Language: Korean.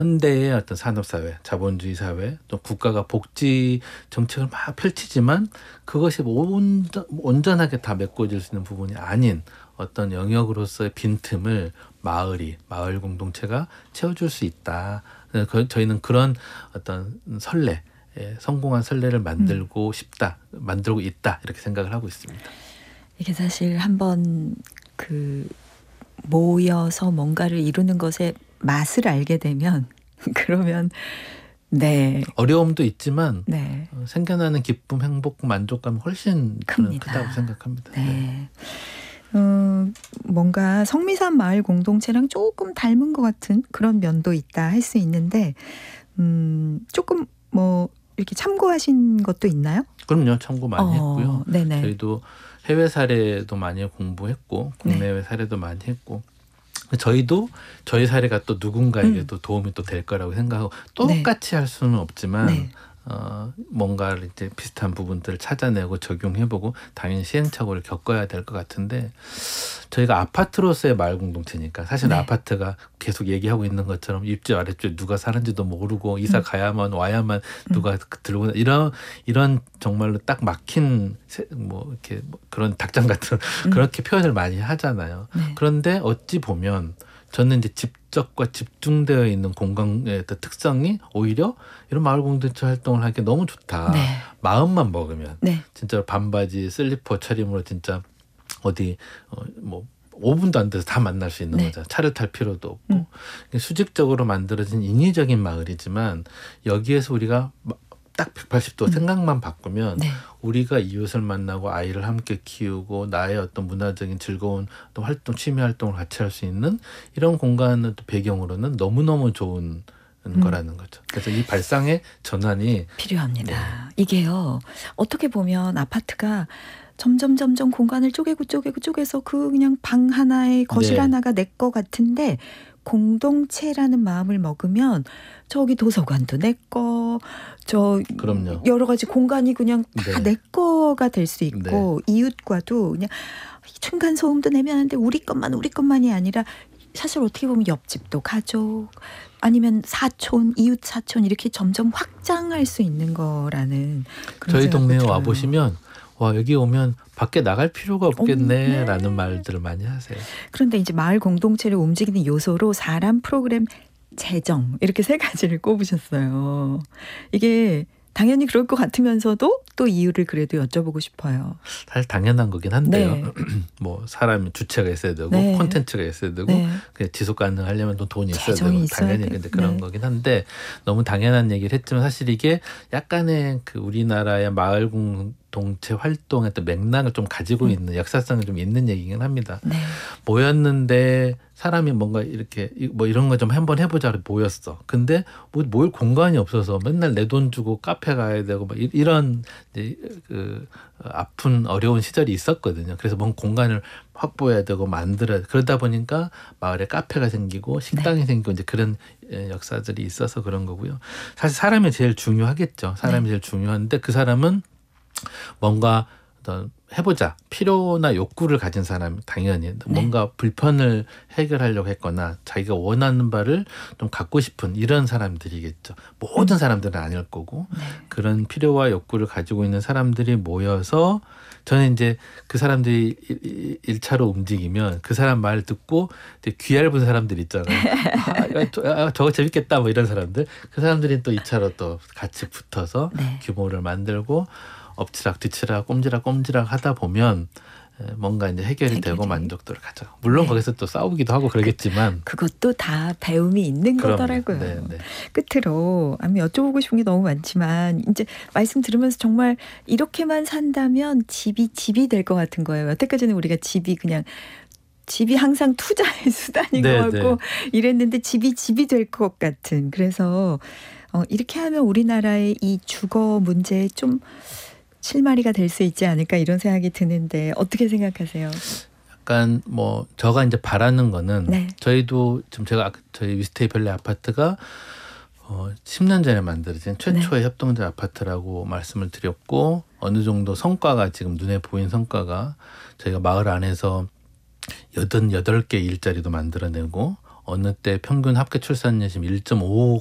현대의 어떤 산업사회, 자본주의 사회, 또 국가가 복지 정책을 막 펼치지만 그것이 온전하게 다 메꿔질 수 있는 부분이 아닌 어떤 영역으로서의 빈틈을 마을 공동체가 채워줄 수 있다. 저희는 그런 어떤 선례, 성공한 선례를 만들고 있다 이렇게 생각을 하고 있습니다. 이게 사실 한번 그 모여서 뭔가를 이루는 것의 맛을 알게 되면 그러면 네. 어려움도 있지만 네. 생겨나는 기쁨, 행복, 만족감이 훨씬 큽니다. 크다고 생각합니다. 네. 뭔가 성미산 마을 공동체랑 조금 닮은 것 같은 그런 면도 있다 할 수 있는데 조금 뭐 이렇게 참고하신 것도 있나요? 그럼요. 참고 많이 했고요. 네네. 저희도 해외 사례도 많이 공부했고 국내외 사례도 많이 했고 저희도 저희 사례가 또 누군가에게도 도움이 또 될 거라고 생각하고 똑같이 할 수는 없지만 뭔가를 이제 비슷한 부분들을 찾아내고 적용해보고 당연히 시행착오를 겪어야 될 것 같은데 저희가 아파트로서의 마을 공동체니까 사실 아파트가 계속 얘기하고 있는 것처럼 입주 아래쪽에 누가 사는지도 모르고 이사 가야만 와야만 누가 들고 이런 정말로 딱 막힌 뭐 이렇게 그런 닭장 같은 그렇게 표현을 많이 하잖아요. 그런데 어찌 보면 저는 이제 집적과 집중되어 있는 공간의 특성이 오히려 이런 마을 공동체 활동을 하기 너무 좋다. 마음만 먹으면 진짜 반바지 슬리퍼 차림으로 진짜 어디 뭐 5분도 안 돼서 다 만날 수 있는 거죠. 차를 탈 필요도 없고 수직적으로 만들어진 인위적인 마을이지만 여기에서 우리가 딱 180도 생각만 바꾸면 우리가 이웃을 만나고 아이를 함께 키우고 나의 어떤 문화적인 즐거운 또 활동, 취미 활동을 같이 할 수 있는 이런 공간의 배경으로는 너무너무 좋은 거라는 거죠. 그래서 이 발상의 전환이 필요합니다. 이게요. 어떻게 보면 아파트가 점점 공간을 쪼개서 그냥 방 하나에 거실 하나가 내 거 같은데 공동체라는 마음을 먹으면 저기 도서관도 내 거, 그럼요. 여러 가지 공간이 그냥 다 내 거가 될 수 있고 이웃과도 그냥 층간 소음도 내면 하는데 우리 것만이 아니라 사실 어떻게 보면 옆집도 가족 아니면 사촌, 이웃 사촌 이렇게 점점 확장할 수 있는 거라는 그런 저희 동네에 들어요. 와보시면 와 여기 오면 밖에 나갈 필요가 없겠네 라는 말들을 많이 하세요. 그런데 이제 마을 공동체를 움직이는 요소로 사람, 프로그램, 재정 이렇게 세 가지를 꼽으셨어요. 이게 당연히 그럴 것 같으면서도 또 이유를 그래도 여쭤보고 싶어요. 사실 당연한 거긴 한데요. 뭐 사람이 주체가 있어야 되고 콘텐츠가 있어야 되고 지속 가능하려면 또 돈이 있어야 되고 당연히 근데 그런 거긴 한데 너무 당연한 얘기를 했지만 사실 이게 약간의 그 우리나라의 마을 공동체 활동의 또 맥락을 좀 가지고 있는 역사성이 좀 있는 얘기긴 합니다. 모였는데 사람이 뭔가 이렇게 뭐 이런 거 좀 한번 해보자 모였어. 근데 뭐 모일 공간이 없어서 맨날 내 돈 주고 카페 가야 되고 막 이런 이제 그 아픈 어려운 시절이 있었거든요. 그래서 뭔 공간을 확보해야 되고 만들어야 그러다 보니까 마을에 카페가 생기고 식당이 생기고 이제 그런 역사들이 있어서 그런 거고요. 사실 사람이 제일 중요하겠죠. 사람이 제일 중요한데 그 사람은 뭔가 어떤 해보자 필요나 욕구를 가진 사람 당연히 뭔가 불편을 해결하려고 했거나 자기가 원하는 바를 좀 갖고 싶은 이런 사람들이겠죠. 모든 사람들은 아닐 거고 그런 필요와 욕구를 가지고 있는 사람들이 모여서 저는 이제 그 사람들이 1차로 움직이면 그 사람 말 듣고 이제 귀 얇은 사람들 있잖아요. 저거 재밌겠다 뭐 이런 사람들 그 사람들이 또 2차로 또 같이 붙어서 규모를 만들고 엎치락 뒤치락 꼼지락 하다 보면 뭔가 이제 해결이 되고 만족도를 가져. 물론 거기서 또 싸우기도 하고 그러겠지만 그것도 다 배움이 있는 거더라고요. 끝으로 여쭤보고 싶은 게 너무 많지만 이제 말씀 들으면서 정말 이렇게만 산다면 집이 될 것 같은 거예요. 여태까지는 우리가 집이 항상 투자의 수단인 것 같고 이랬는데 집이 될 것 같은. 그래서 이렇게 하면 우리나라의 이 주거 문제에 좀 실마리가 될 수 있지 않을까 이런 생각이 드는데 어떻게 생각하세요? 약간 뭐 제가 이제 바라는 거는 저희도 지금 저희 위스테이 밸리 아파트가 10년 전에 만들어진 최초의 협동조 아파트라고 말씀을 드렸고 어느 정도 성과가 지금 눈에 보인 성과가 저희가 마을 안에서 88개 일자리도 만들어내고 어느 때 평균 합계 출산율이 지금 1.5